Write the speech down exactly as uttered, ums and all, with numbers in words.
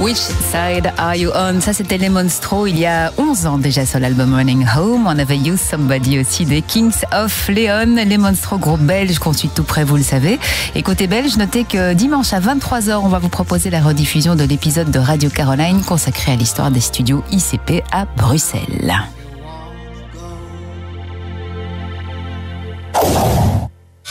Which Side Are You On? Ça, c'était les Monstros il y a onze ans déjà sur l'album Running Home. On avait You Somebody aussi des Kings of Leon. Les Monstros, groupe belge qu'on suit tout près, vous le savez. Et côté belge, notez que dimanche à vingt-trois heures, on va vous proposer la rediffusion de l'épisode de Radio Caroline consacré à l'histoire des studios I C P à Bruxelles.